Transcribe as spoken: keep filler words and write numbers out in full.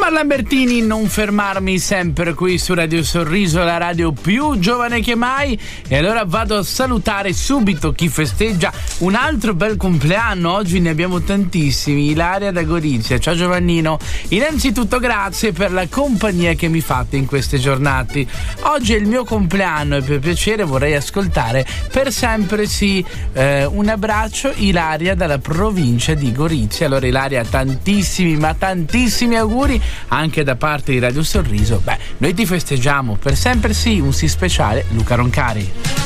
Omar Lambertini, non fermarmi, sempre qui su Radio Sorriso, la radio più giovane che mai. E allora vado a salutare subito chi festeggia un altro bel compleanno. Oggi ne abbiamo tantissimi. Ilaria da Gorizia. Ciao Giovannino. Innanzitutto grazie per la compagnia che mi fate in queste giornate. Oggi è il mio compleanno e per piacere vorrei ascoltare Per sempre sì. Eh, un abbraccio, Ilaria dalla provincia di Gorizia. Allora Ilaria, tantissimi ma tantissimi auguri anche da parte di Radio Sorriso. Beh, noi ti festeggiamo. Per sempre sì, un sì speciale Luca Roncari.